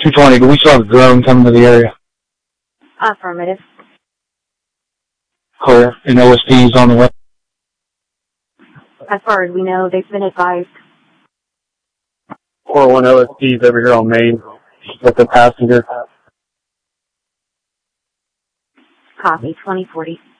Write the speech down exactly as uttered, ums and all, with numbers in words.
two twenty, do we still have a drone coming to the area? Affirmative. Clear. And O S Ds on the way? As far as we know, they've been advised. four one O S Ds over here on Main with the passenger. Copy, twenty forty.